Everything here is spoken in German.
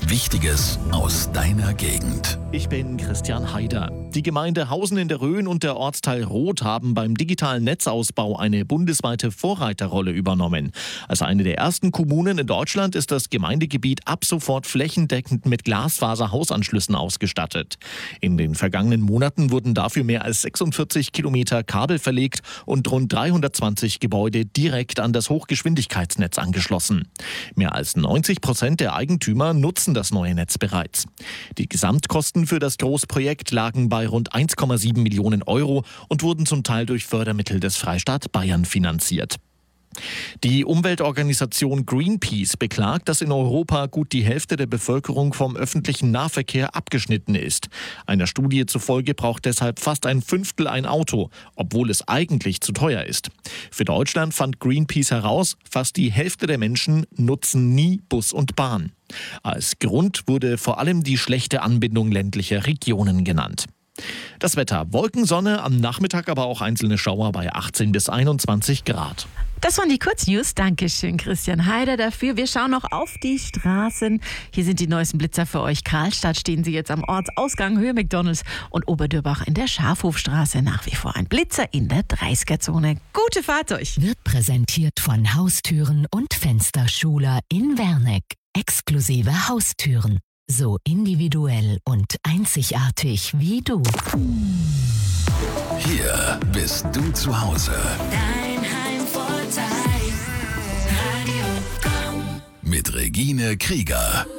Wichtiges aus deiner Gegend. Ich bin Christian Haider. Die Gemeinde Hausen in der Rhön und der Ortsteil Roth haben beim digitalen Netzausbau eine bundesweite Vorreiterrolle übernommen. Als eine der ersten Kommunen in Deutschland ist das Gemeindegebiet ab sofort flächendeckend mit Glasfaser-Hausanschlüssen ausgestattet. In den vergangenen Monaten wurden dafür mehr als 46 Kilometer Kabel verlegt und rund 320 Gebäude direkt an das Hochgeschwindigkeitsnetz angeschlossen. Mehr als 90% der Eigentümer nutzen das neue Netz bereits. Die Gesamtkosten für das Großprojekt lagen bei rund 1,7 Millionen Euro und wurden zum Teil durch Fördermittel des Freistaat Bayern finanziert. Die Umweltorganisation Greenpeace beklagt, dass in Europa gut die Hälfte der Bevölkerung vom öffentlichen Nahverkehr abgeschnitten ist. Einer Studie zufolge braucht deshalb fast ein Fünftel ein Auto, obwohl es eigentlich zu teuer ist. Für Deutschland fand Greenpeace heraus, fast die Hälfte der Menschen nutzen nie Bus und Bahn. Als Grund wurde vor allem die schlechte Anbindung ländlicher Regionen genannt. Das Wetter: Wolkensonne, am Nachmittag aber auch einzelne Schauer bei 18 bis 21 Grad. Das waren die Kurznews. Dankeschön, Christian Haider, dafür. Wir schauen noch auf die Straßen. Hier sind die neuesten Blitzer für euch. Karlstadt stehen sie jetzt am Ortsausgang, Höhe McDonalds, und Oberdürbach in der Schafhofstraße nach wie vor ein Blitzer in der 30er-Zone. Gute Fahrt euch. Wird präsentiert von Haustüren und Fensterschuler in Werneck. Exklusive Haustüren. So individuell und einzigartig wie du. Hier bist du zu Hause. Dein Heimvorteil. Radio Komm. Mit Regine Krieger.